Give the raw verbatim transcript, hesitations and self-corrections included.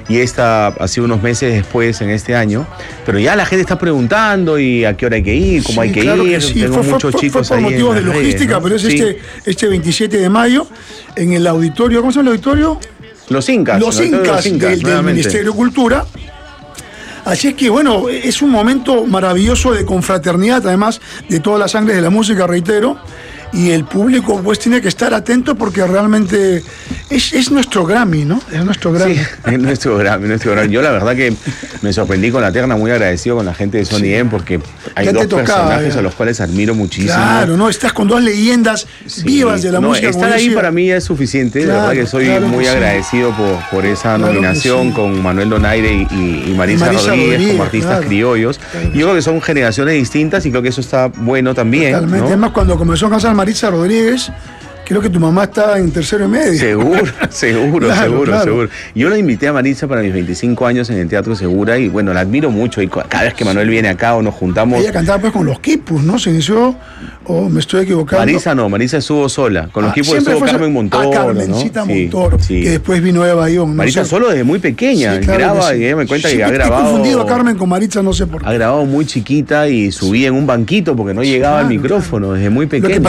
y esta ha sido unos meses después en este año, pero ya la gente está preguntando y a qué hora hay que ir, cómo sí, hay que claro ir. Que sí. Tengo fue, muchos fue, chicos fue por ahí motivos de redes, logística, ¿no? Pero es sí. este, este veintisiete de mayo en el auditorio, ¿cómo se llama el auditorio? Los Incas. Los Incas, los Incas del, del Ministerio de Cultura. Así es que, bueno, es un momento maravilloso de confraternidad, además de todas las sangres de la música, reitero, y el público pues tiene que estar atento porque realmente es, es nuestro Grammy, ¿no? Es nuestro Grammy. Sí, es nuestro Grammy, nuestro Grammy. Yo la verdad que me sorprendí con la terna, muy agradecido con la gente de Sony sí. M porque hay ya dos tocaba, personajes ya. a los cuales admiro muchísimo. Claro, ¿no? Estás con dos leyendas sí. vivas de la no, música. Estar ahí decía. para mí es suficiente, claro, de verdad que soy claro muy que agradecido sí. por, por esa claro nominación sí. con Manuel Donaire y, y, y Marisa, Marisa Rodríguez, Rodríguez como artistas claro. criollos. Claro. Yo creo que son generaciones distintas y creo que eso está bueno también. Totalmente. ¿no? Además, cuando comenzó a cantar Marisa Rodríguez, creo que tu mamá está en tercero y medio. Seguro, seguro, claro, seguro, claro. seguro. Yo la invité a Marisa para mis veinticinco años en el Teatro Segura y bueno, la admiro mucho. Y cada vez que Manuel viene acá o nos juntamos. Ella cantaba pues con los Quipus, ¿no? Se inició, o oh, me estoy equivocando. Marisa no, Marisa estuvo sola. Con los ah, Quipus estuvo Carmen Montoro. Ah, Carmencita ¿no? Montoro, sí, sí. que después vino Eva Ión. ¿no? Marisa solo desde muy pequeña. Sí, claro graba sí. y ella me cuenta sí, que ha grabado. He confundido a Carmen con Marisa, no sé por qué. Ha grabado muy chiquita y subía en un banquito porque no llegaba claro, al micrófono claro. desde muy pequeña.